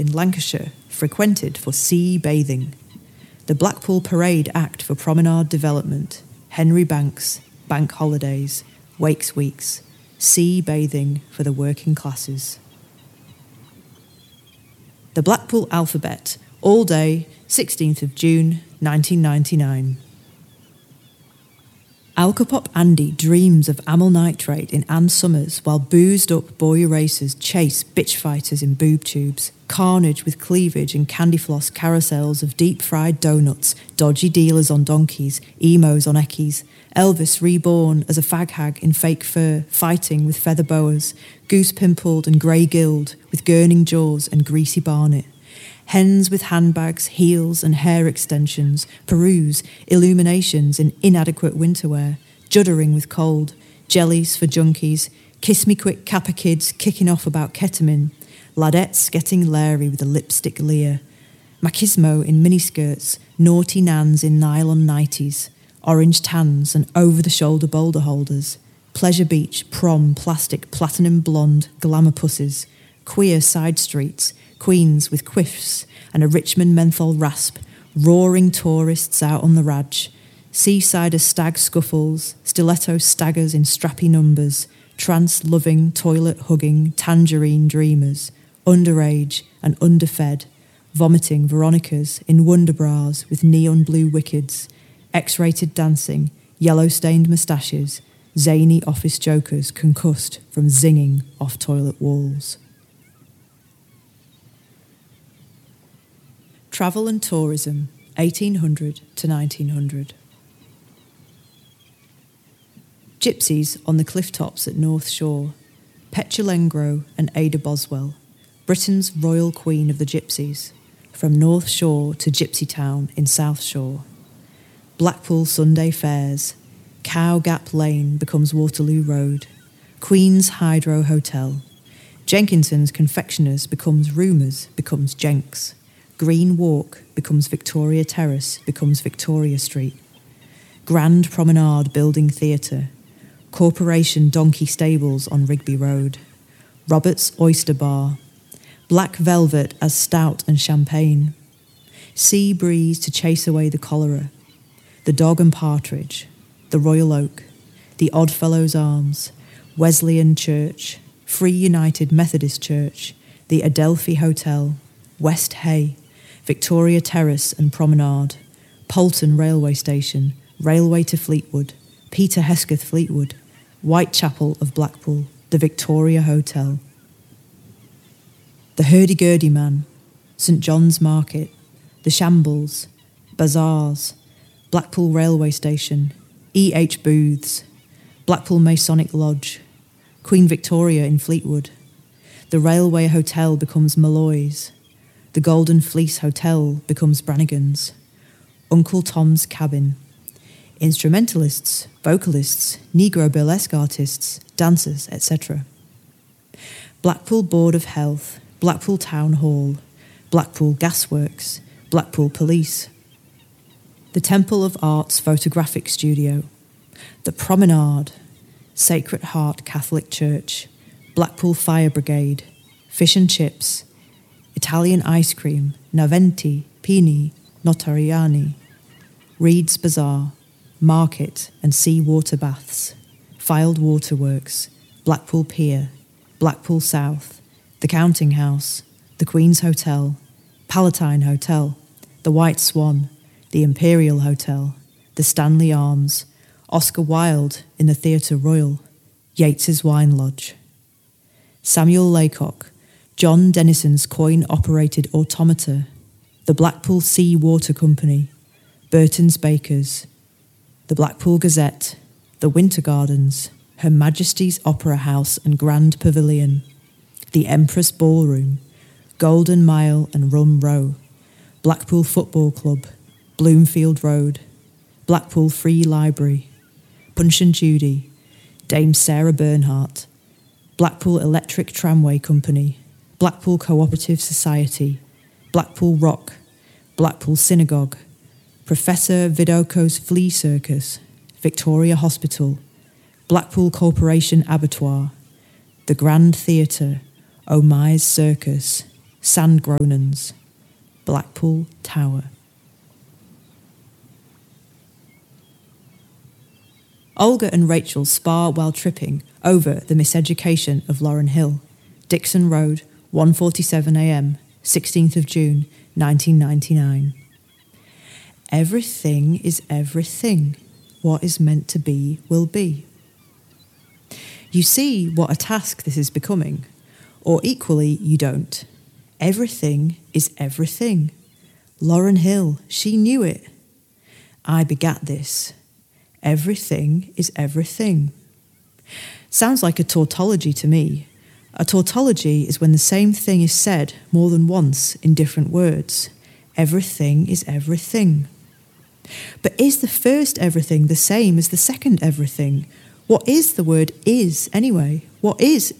in Lancashire, frequented for sea bathing. The Blackpool Parade Act for promenade development, Henry Banks, bank holidays, Wakes Weeks, sea bathing for the working classes. The Blackpool Alphabet, all day, 16th of June, 1999. Alcopop Andy dreams of amyl nitrate in Ann Summers while boozed-up boy racers chase bitch fighters in boob tubes, carnage with cleavage and candy floss carousels of deep-fried donuts, dodgy dealers on donkeys, emos on eckies, Elvis reborn as a fag hag in fake fur, fighting with feather boas, goose-pimpled and grey-gilled, with gurning jaws and greasy barnet. Hens with handbags, heels and hair extensions, peruse, illuminations in inadequate winterwear, juddering with cold, jellies for junkies, kiss-me-quick Kappa kids kicking off about ketamine, ladettes getting leery with a lipstick leer, machismo in miniskirts, naughty nans in nylon nighties, orange tans and over-the-shoulder boulder holders, pleasure beach, prom, plastic, platinum blonde, glamour pussies, queer side streets, queens with quiffs and a Richmond menthol rasp, roaring tourists out on the Raj, seasider stag scuffles, stiletto staggers in strappy numbers, trance-loving, toilet-hugging, tangerine dreamers, underage and underfed, vomiting Veronicas in wonder bras with neon blue wickeds, X-rated dancing, yellow-stained moustaches, zany office jokers concussed from zinging off toilet walls. Travel and tourism, 1800 to 1900. Gypsies on the cliff tops at North Shore, Petulengro and Ada Boswell, Britain's royal queen of the gypsies, from North Shore to Gypsy Town in South Shore. Blackpool Sunday fairs, Cow Gap Lane becomes Waterloo Road, Queen's Hydro Hotel, Jenkinson's Confectioners becomes Rumours, becomes Jenks, Green Walk becomes Victoria Terrace, becomes Victoria Street. Grand Promenade Building Theatre. Corporation Donkey Stables on Rigby Road. Robert's Oyster Bar. Black Velvet as Stout and Champagne. Sea Breeze to chase away the cholera. The Dog and Partridge. The Royal Oak. The Oddfellows Arms. Wesleyan Church. Free United Methodist Church. The Adelphi Hotel. West Hay. Victoria Terrace and Promenade, Polton Railway Station, Railway to Fleetwood, Peter Hesketh Fleetwood, Whitechapel of Blackpool, the Victoria Hotel. The Hurdy-Gurdy Man, St John's Market, the Shambles, Bazaars, Blackpool Railway Station, E.H. Booths, Blackpool Masonic Lodge, Queen Victoria in Fleetwood. The Railway Hotel becomes Malloy's. The Golden Fleece Hotel becomes Brannigan's. Uncle Tom's Cabin. Instrumentalists, vocalists, Negro burlesque artists, dancers, etc. Blackpool Board of Health, Blackpool Town Hall, Blackpool Gasworks, Blackpool Police. The Temple of Art's Photographic Studio. The Promenade, Sacred Heart Catholic Church, Blackpool Fire Brigade, Fish and Chips, Italian ice cream, Naventi, Pini, Notariani, Reed's Bazaar, Market and Sea Water Baths, Filed Waterworks, Blackpool Pier, Blackpool South, the Counting House, the Queen's Hotel, Palatine Hotel, the White Swan, the Imperial Hotel, the Stanley Arms, Oscar Wilde in the Theatre Royal, Yates's Wine Lodge. Samuel Laycock, John Dennison's coin-operated automata, the Blackpool Sea Water Company, Burton's Bakers, the Blackpool Gazette, the Winter Gardens, Her Majesty's Opera House and Grand Pavilion, the Empress Ballroom, Golden Mile and Rum Row, Blackpool Football Club, Bloomfield Road, Blackpool Free Library, Punch and Judy, Dame Sarah Bernhardt, Blackpool Electric Tramway Company, Blackpool Cooperative Society, Blackpool Rock, Blackpool Synagogue, Professor Vidoko's Flea Circus, Victoria Hospital, Blackpool Corporation Abattoir, the Grand Theatre, O'My's Circus, Sand Gronans, Blackpool Tower. Olga and Rachel spar while tripping over the miseducation of Lauren Hill, Dixon Road, 1:47 a.m, 16th of June, 1999. Everything is everything. What is meant to be will be. You see what a task this is becoming, or equally you don't. Everything is everything. Lauren Hill, she knew it. I begat this. Everything is everything. Sounds like a tautology to me. A tautology is when the same thing is said more than once in different words. Everything is everything. But is the first everything the same as the second everything? What is the word is anyway? What is?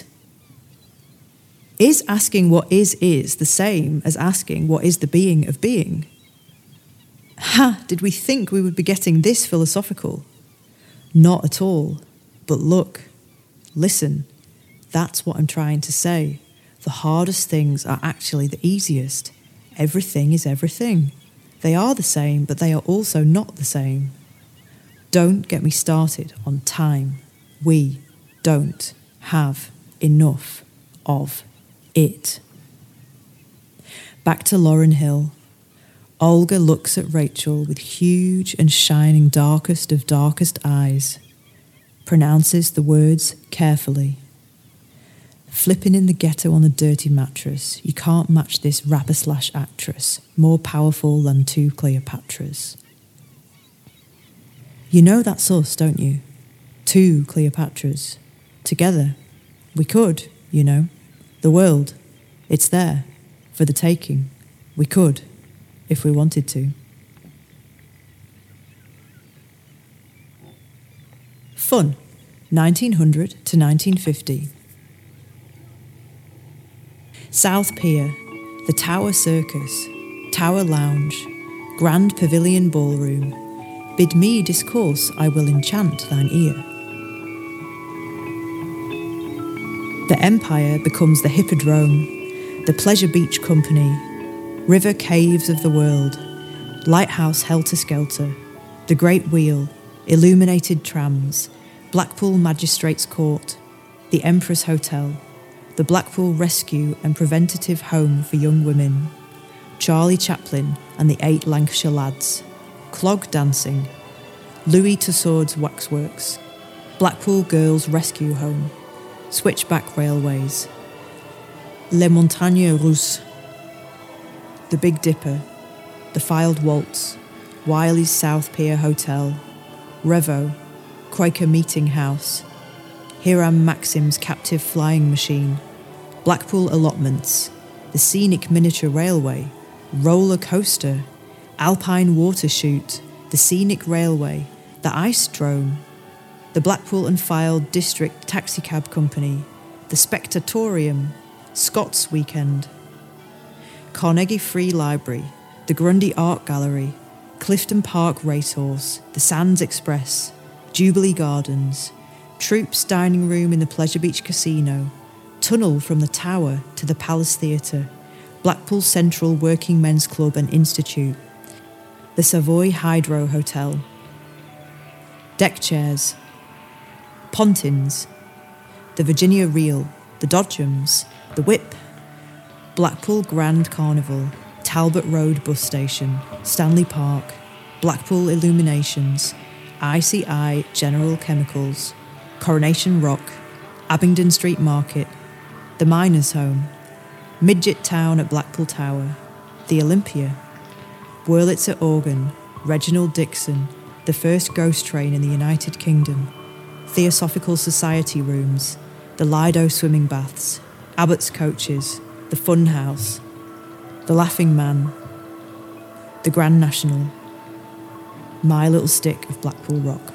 Is asking what is the same as asking what is the being of being? Ha! Did we think we would be getting this philosophical? Not at all. But look, listen, that's what I'm trying to say. The hardest things are actually the easiest. Everything is everything. They are the same, but they are also not the same. Don't get me started on time. We don't have enough of it. Back to Lauren Hill. Olga looks at Rachel with huge and shining darkest of darkest eyes, pronounces the words carefully. Flipping in the ghetto on a dirty mattress, you can't match this rapper/actress, more powerful than two Cleopatras. You know that's us, don't you? Two Cleopatras. Together. We could, you know. The world. It's there. For the taking. We could. If we wanted to. Fun, 1900 to 1950. South Pier, the Tower Circus, Tower Lounge, Grand Pavilion Ballroom, bid me discourse, I will enchant thine ear. The Empire becomes the Hippodrome, the Pleasure Beach Company, River Caves of the World, Lighthouse Helter Skelter, The Great Wheel, Illuminated Trams, Blackpool Magistrates Court, the Empress Hotel, the Blackpool Rescue and Preventative Home for Young Women, Charlie Chaplin and the 8 Lancashire Lads, Clog Dancing, Louis Tussauds Waxworks, Blackpool Girls Rescue Home, Switchback Railways, Les Montagnes Russes, The Big Dipper, The Filed Waltz, Wiley's South Pier Hotel, Revo, Quaker Meeting House, Hiram Maxim's Captive Flying Machine, Blackpool Allotments, the Scenic Miniature Railway, Roller Coaster, Alpine Water Chute, the Scenic Railway, the Ice Drome, the Blackpool and Fylde District Taxicab Company, the Spectatorium, Scots Weekend, Carnegie Free Library, the Grundy Art Gallery, Clifton Park Racehorse, the Sands Express, Jubilee Gardens, Troops Dining Room in the Pleasure Beach Casino, tunnel from the Tower to the Palace Theatre, Blackpool Central Working Men's Club and Institute, the Savoy Hydro Hotel, deck chairs, Pontins, the Virginia Reel, the Dodgems, the Whip, Blackpool Grand Carnival, Talbot Road Bus Station, Stanley Park, Blackpool Illuminations, ICI General Chemicals, Coronation Rock, Abingdon Street Market, the Miners' Home, Midget Town at Blackpool Tower, the Olympia, Wurlitzer Organ, Reginald Dixon, the first ghost train in the United Kingdom, Theosophical Society Rooms, the Lido Swimming Baths, Abbott's Coaches, the Fun House, the Laughing Man, the Grand National, My Little Stick of Blackpool Rock.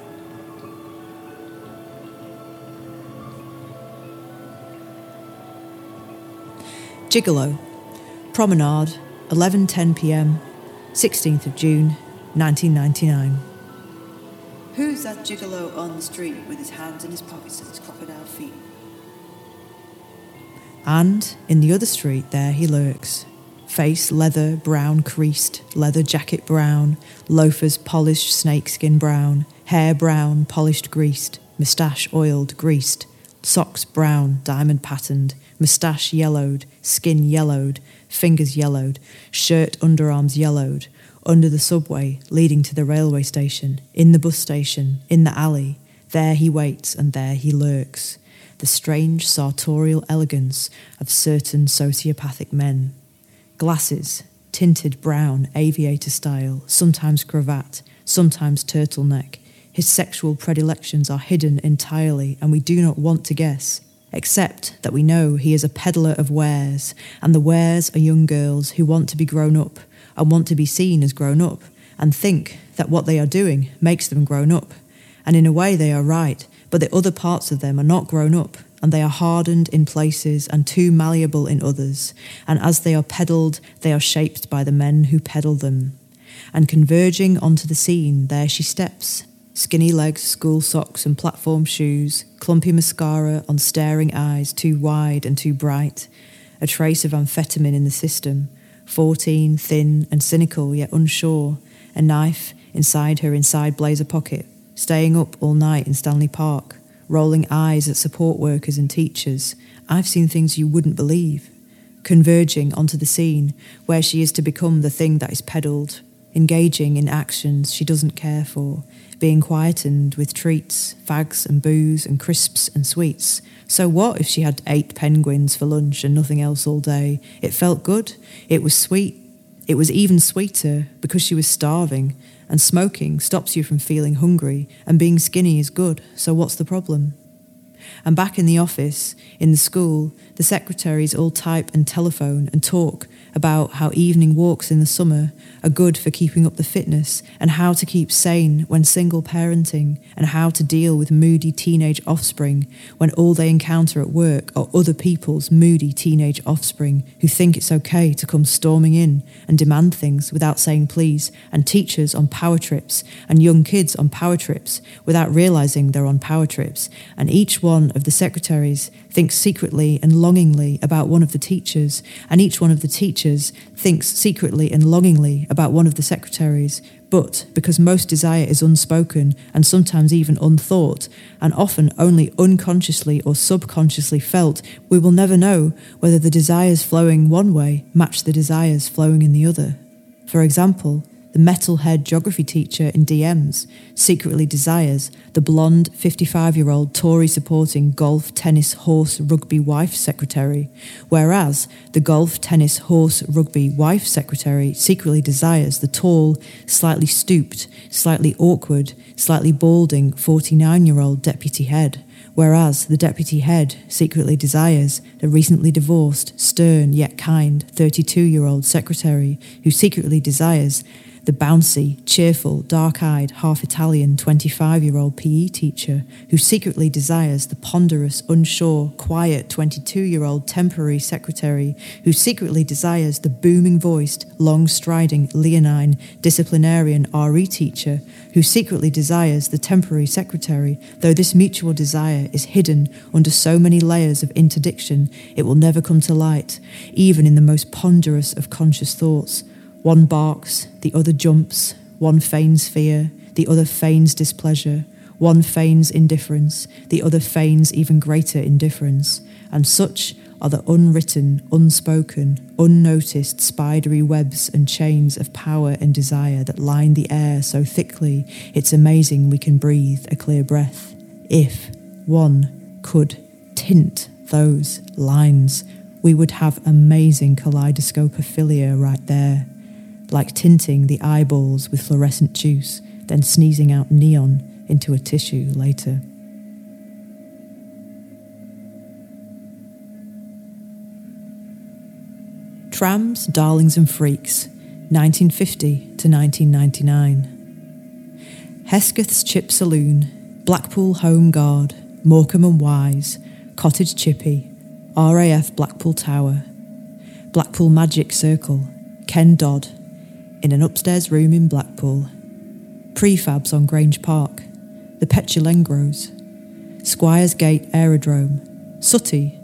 Gigolo, Promenade, 11:10 p.m, 16th of June, 1999. Who's that gigolo on the street with his hands in his pockets and his crocodile feet? And in the other street there he lurks. Face leather, brown creased, leather jacket brown, loafers polished snakeskin brown, hair brown, polished greased, moustache oiled, greased, socks brown, diamond patterned, moustache yellowed, skin yellowed, fingers yellowed, shirt underarms yellowed, under the subway leading to the railway station, in the bus station, in the alley, there he waits and there he lurks. The strange sartorial elegance of certain sociopathic men. Glasses, tinted brown, aviator style, sometimes cravat, sometimes turtleneck. His sexual predilections are hidden entirely, and we do not want to guess, except that we know he is a peddler of wares, and the wares are young girls who want to be grown up, and want to be seen as grown up, and think that what they are doing makes them grown up. And in a way they are right, but the other parts of them are not grown up, and they are hardened in places and too malleable in others, and as they are peddled, they are shaped by the men who peddle them. And converging onto the scene, there she steps, skinny legs, school socks and platform shoes, clumpy mascara on staring eyes too wide and too bright, a trace of amphetamine in the system, 14, thin and cynical yet unsure, a knife inside her inside blazer pocket, staying up all night in Stanley Park, rolling eyes at support workers and teachers. I've seen things you wouldn't believe. Converging onto the scene where she is to become the thing that is peddled, engaging in actions she doesn't care for, being quietened with treats, fags and booze and crisps and sweets. So what if she had 8 penguins for lunch and nothing else all day? It felt good. It was sweet. It was even sweeter because she was starving, and smoking stops you from feeling hungry, and being skinny is good, so what's the problem? And back in the office, in the school, the secretaries all type and telephone and talk about how evening walks in the summer are good for keeping up the fitness, and how to keep sane when single parenting, and how to deal with moody teenage offspring when all they encounter at work are other people's moody teenage offspring who think it's okay to come storming in and demand things without saying please, and teachers on power trips and young kids on power trips without realizing they're on power trips, and each one of the secretaries thinks secretly and longingly about one of the teachers, and each one of the teachers thinks secretly and longingly about one of the secretaries. But because most desire is unspoken and sometimes even unthought, and often only unconsciously or subconsciously felt, we will never know whether the desires flowing one way match the desires flowing in the other. For example, the metalhead geography teacher in DMs secretly desires the blonde 55-year-old Tory-supporting golf, tennis, horse, rugby wife secretary, whereas the golf, tennis, horse, rugby wife secretary secretly desires the tall, slightly stooped, slightly awkward, slightly balding 49-year-old deputy head, whereas the deputy head secretly desires the recently divorced, stern yet kind 32-year-old secretary, who secretly desires the bouncy, cheerful, dark-eyed, half-Italian 25-year-old PE teacher, who secretly desires the ponderous, unsure, quiet 22-year-old temporary secretary, who secretly desires the booming-voiced, long-striding, leonine, disciplinarian RE teacher, who secretly desires the temporary secretary. Though this mutual desire is hidden under so many layers of interdiction, it will never come to light, even in the most ponderous of conscious thoughts. One barks, the other jumps, one feigns fear, the other feigns displeasure, one feigns indifference, the other feigns even greater indifference, and such are the unwritten, unspoken, unnoticed spidery webs and chains of power and desire that line the air so thickly it's amazing we can breathe a clear breath. If one could tint those lines, we would have amazing kaleidoscopophilia right there. Like tinting the eyeballs with fluorescent juice, then sneezing out neon into a tissue later. Trams, Darlings and Freaks, 1950 to 1999. Hesketh's Chip Saloon, Blackpool Home Guard, Morecambe and Wise, Cottage Chippy, RAF Blackpool Tower, Blackpool Magic Circle, Ken Dodd, in an upstairs room in Blackpool, prefabs on Grange Park, the Petulengros, Squires Gate Aerodrome, Sutty,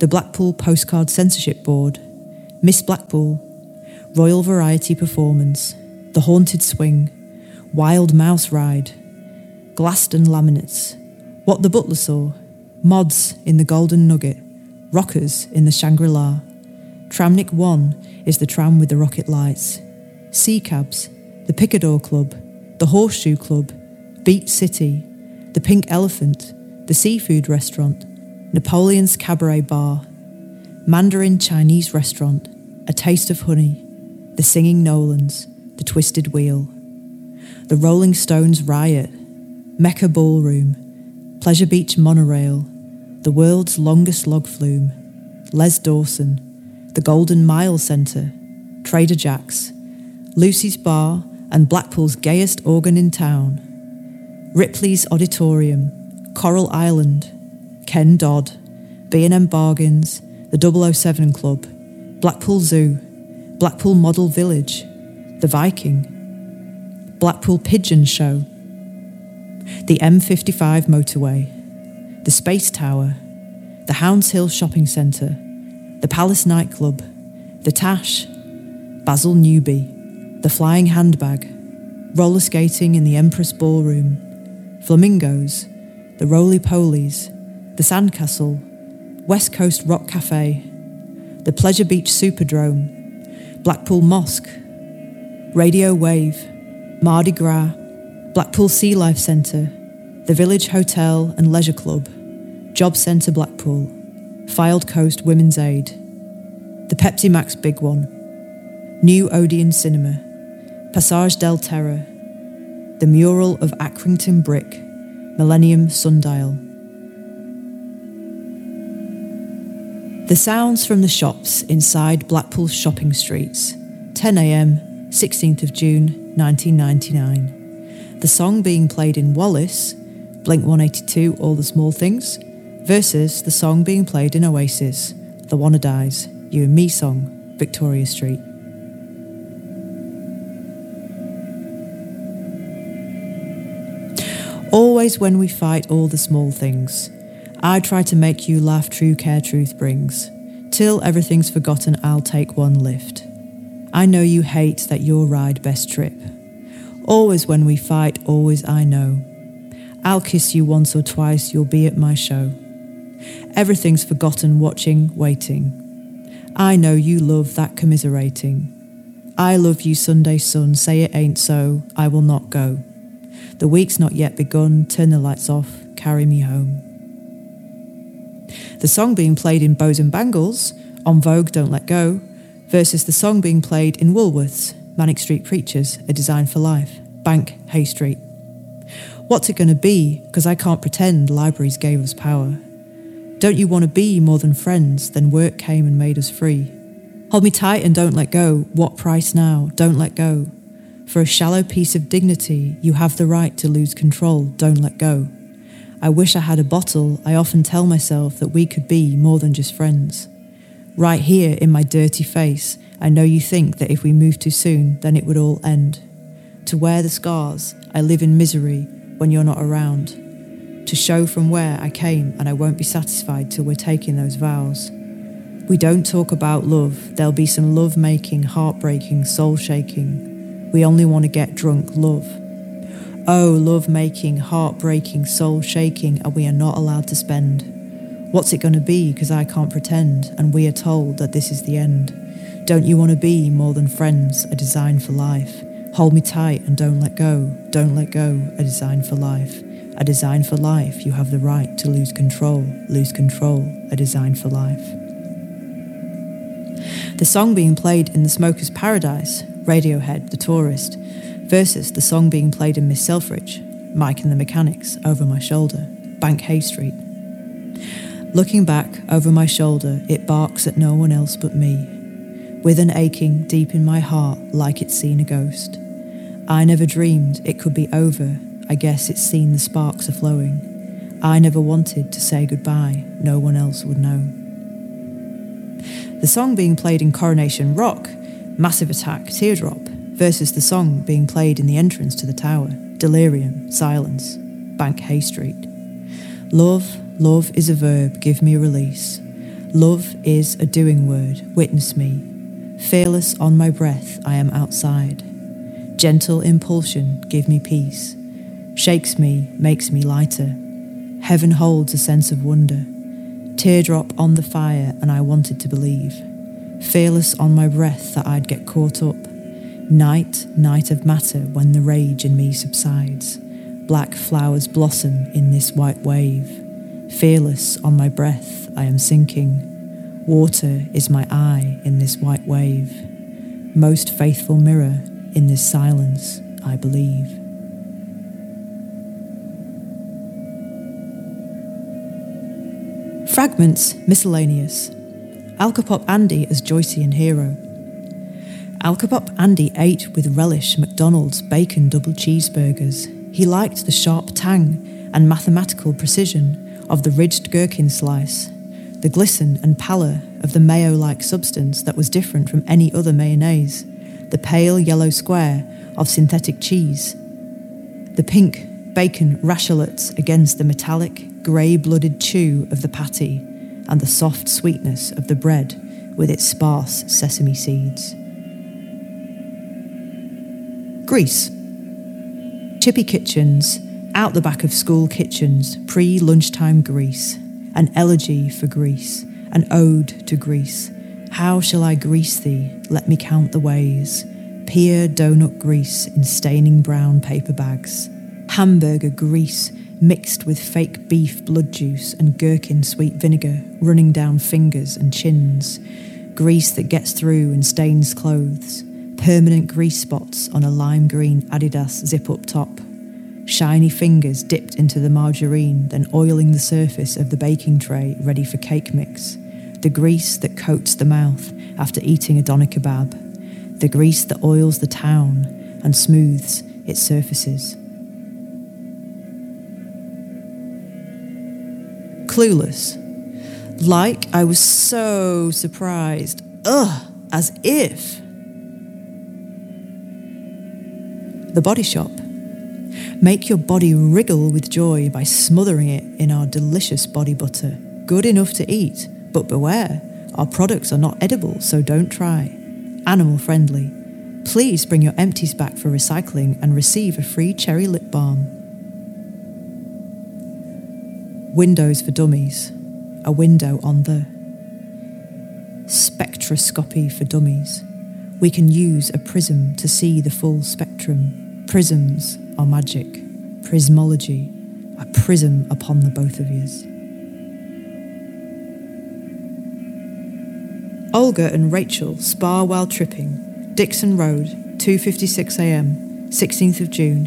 the Blackpool Postcard Censorship Board, Miss Blackpool, Royal Variety Performance, The Haunted Swing, Wild Mouse Ride, Glaston Laminates, What the Butler Saw, Mods in the Golden Nugget, Rockers in the Shangri-La, Tramnik 1 is the tram with the rocket lights, Sea Cabs, the Picador Club, the Horseshoe Club, Beach City, the Pink Elephant, the Seafood Restaurant, Napoleon's Cabaret Bar, Mandarin Chinese Restaurant, A Taste of Honey, the Singing Nolans, the Twisted Wheel, the Rolling Stones Riot, Mecca Ballroom, Pleasure Beach Monorail, the World's Longest Log Flume, Les Dawson, the Golden Mile Centre, Trader Jack's, Lucy's Bar and Blackpool's gayest organ in town, Ripley's Auditorium, Coral Island, Ken Dodd, B&M Bargains, the 007 Club, Blackpool Zoo, Blackpool Model Village, the Viking, Blackpool Pigeon Show, the M55 motorway, the Space Tower, the Hounds Hill Shopping Centre, the Palace Nightclub, the Tash, Basil Newby, the Flying Handbag, roller skating in the Empress Ballroom, Flamingos, the Roly-Polies, the Sandcastle, West Coast Rock Cafe, the Pleasure Beach Superdrome, Blackpool Mosque, Radio Wave, Mardi Gras, Blackpool Sea Life Centre, the Village Hotel and Leisure Club, Job Centre Blackpool, Fylde Coast Women's Aid, the Pepsi Max Big One, New Odeon Cinema, Passage del Terra, the Mural of Accrington Brick, Millennium Sundial. The sounds from the shops inside Blackpool's shopping streets, 10 a.m, 16th of June, 1999. The song being played in Wallace, Blink-182, All the Small Things, versus the song being played in Oasis, The Wannadies, You and Me song, Victoria Street. Always when we fight all the small things, I try to make you laugh, true care truth brings. Till everything's forgotten, I'll take one lift. I know you hate that your ride best trip. Always when we fight, always I know. I'll kiss you once or twice, you'll be at my show. Everything's forgotten, watching, waiting. I know you love that commiserating. I love you, Sunday sun, say it ain't so, I will not go. The week's not yet begun, turn the lights off, carry me home. The song being played in Bows and Bangles, On Vogue, Don't Let Go, versus the song being played in Woolworths, Manic Street Preachers, A Design for Life, Bank, Hay Street. What's it going to be? Because I can't pretend libraries gave us power. Don't you want to be more than friends? Then work came and made us free. Hold me tight and don't let go. What price now? Don't let go. For a shallow piece of dignity, you have the right to lose control. Don't let go. I wish I had a bottle. I often tell myself that we could be more than just friends. Right here in my dirty face, I know you think that if we move too soon, then it would all end. To wear the scars, I live in misery when you're not around. To show from where I came, and I won't be satisfied till we're taking those vows. We don't talk about love. There'll be some love-making, heartbreaking, soul-shaking. We only want to get drunk, love. Oh, love-making, heartbreaking, soul-shaking, and we are not allowed to spend. What's it going to be? Because I can't pretend, and we are told that this is the end. Don't you want to be more than friends, a design for life? Hold me tight and don't let go, don't let go, a design for life. A design for life, you have the right to lose control, a design for life. The song being played in The Smoker's Paradise, Radiohead, The Tourist, versus the song being played in Miss Selfridge, Mike and the Mechanics, Over My Shoulder, Bank Hay Street. Looking back over my shoulder, it barks at no one else but me, with an aching deep in my heart like it's seen a ghost. I never dreamed it could be over, I guess it's seen the sparks are flowing. I never wanted to say goodbye, no one else would know. The song being played in Coronation Rock, Massive Attack, Teardrop, versus the song being played in the entrance to the tower, Delirium, Silence, Bank Hay Street. Love, love is a verb, give me a release. Love is a doing word, witness me. Fearless on my breath, I am outside. Gentle impulsion, give me peace. Shakes me, makes me lighter. Heaven holds a sense of wonder. Teardrop on the fire, and I wanted to believe. Fearless on my breath that I'd get caught up. Night, night of matter when the rage in me subsides. Black flowers blossom in this white wave. Fearless on my breath, I am sinking. Water is my eye in this white wave. Most faithful mirror in this silence, I believe. Fragments miscellaneous. Alcopop Andy as Joycean hero. Alcopop Andy ate with relish McDonald's bacon double cheeseburgers. He liked the sharp tang and mathematical precision of the ridged gherkin slice, the glisten and pallor of the mayo-like substance that was different from any other mayonnaise, the pale yellow square of synthetic cheese, the pink bacon rashalots against the metallic, grey-blooded chew of the patty, and the soft sweetness of the bread with its sparse sesame seeds. Greece. Chippy kitchens, out the back of school kitchens, pre-lunchtime Greece, an elegy for Greece, an ode to Greece. How shall I grease thee? Let me count the ways. Pier donut grease in staining brown paper bags. Hamburger grease mixed with fake beef blood juice and gherkin sweet vinegar running down fingers and chins. Grease that gets through and stains clothes. Permanent grease spots on a lime green Adidas zip-up top. Shiny fingers dipped into the margarine, then oiling the surface of the baking tray ready for cake mix. The grease that coats the mouth after eating a doner kebab. The grease that oils the town and smooths its surfaces. Clueless. Like I was so surprised. As if. The Body Shop. Make your body wriggle with joy by smothering it in our delicious body butter. Good enough to eat, but beware, our products are not edible, so don't try. Animal friendly. Please bring your empties back for recycling and receive a free cherry lip balm. Windows for Dummies. A window on the spectroscopy for dummies. We can use a prism to see the full spectrum. Prisms are magic. Prismology. A prism upon the both of yous. Olga and Rachel spar while tripping. Dixon Road, 2:56 a.m., 16th of June,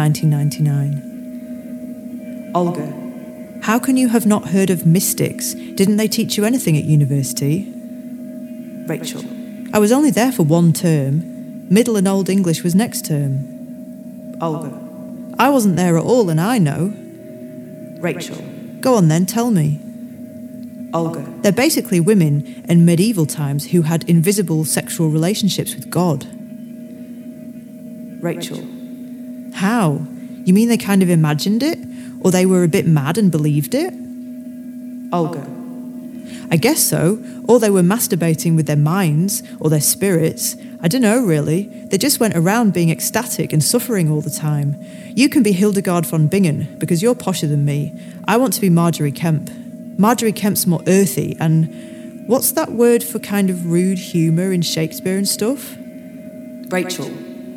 1999. Olga. How can you have not heard of mystics? Didn't they teach you anything at university? Rachel. I was only there for one term. Middle and Old English was next term. Olga. I wasn't there at all and I know. Rachel. Go on then, tell me. Olga. They're basically women in medieval times who had invisible sexual relationships with God. Rachel. How? You mean they kind of imagined it? Or they were a bit mad and believed it? Olga. I guess so. Or they were masturbating with their minds or their spirits. I don't know, really. They just went around being ecstatic and suffering all the time. You can be Hildegard von Bingen because you're posher than me. I want to be Marjorie Kemp. Marjorie Kemp's more earthy and... what's that word for kind of rude humour in Shakespeare and stuff? Rachel.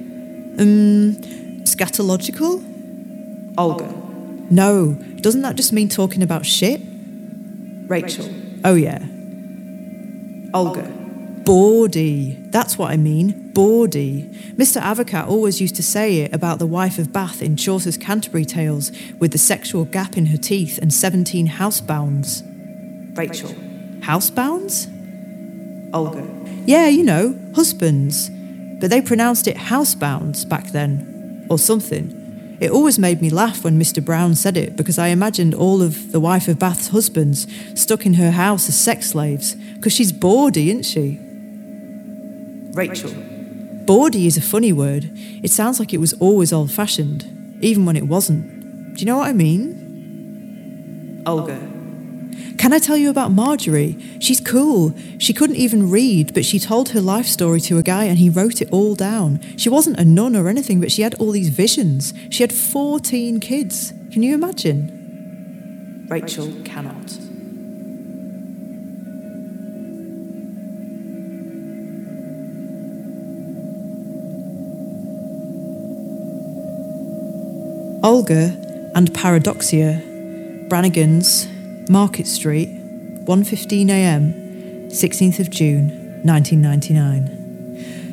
Scatological? Olga. No, doesn't that just mean talking about shit? Rachel. Oh yeah. Olga. Bawdy. That's what I mean. Bawdy. Mr. Avocat always used to say it about the wife of Bath in Chaucer's Canterbury Tales with the sexual gap in her teeth and 17 housebounds. Rachel. Housebounds? Olga. Yeah, you know, husbands. But they pronounced it housebounds back then. Or something. It always made me laugh when Mr. Brown said it because I imagined all of the wife of Bath's husbands stuck in her house as sex slaves because she's bawdy, isn't she? Rachel. Bawdy is a funny word. It sounds like it was always old-fashioned, even when it wasn't. Do you know what I mean? Olga. Can I tell you about Marjorie? She's cool. She couldn't even read, but she told her life story to a guy and he wrote it all down. She wasn't a nun or anything, but she had all these visions. She had 14 kids. Can you imagine? Rachel cannot. Olga and Paradoxia, Brannigan's, Market Street, 1:15 a.m, 16th of June, 1999.